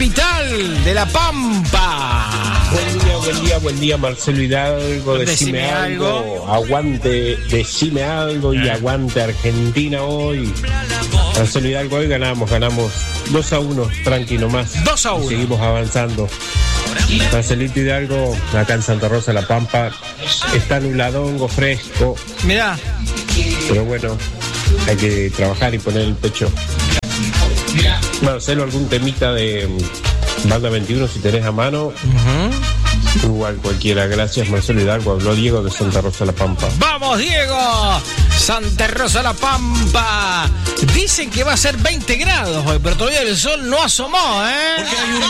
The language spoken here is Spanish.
capital de La Pampa. Buen día, Marcelo Hidalgo, decime algo. Aguante, decime algo y aguante Argentina hoy. Marcelo Hidalgo, hoy ganamos 2-1, tranqui nomás. 2-1. Seguimos avanzando. Marcelito Hidalgo, acá en Santa Rosa, La Pampa, está nubladongo, fresco. Mirá. Pero bueno, hay que trabajar y poner el pecho. Marcelo, algún temita de Banda 21 si tenés a mano. Igual cualquiera. Gracias, Marcelo Hidalgo. Habló Diego de Santa Rosa, La Pampa. ¡Vamos, Diego! Santa Rosa, La Pampa. Dicen que va a ser 20 grados hoy, pero todavía el sol no asomó, ¿eh?